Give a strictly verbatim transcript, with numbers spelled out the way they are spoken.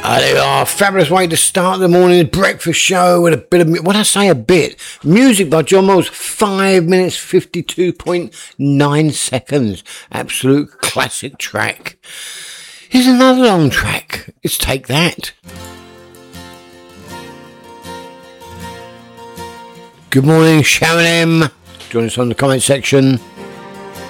Uh, they are a fabulous way to start the morning breakfast show with a bit of, what I say, a bit. Music by John Moles, five minutes, fifty-two point nine seconds. Absolute classic track. Here's another long track. It's Take That. Good morning, Sharon M. Join us on the comment section.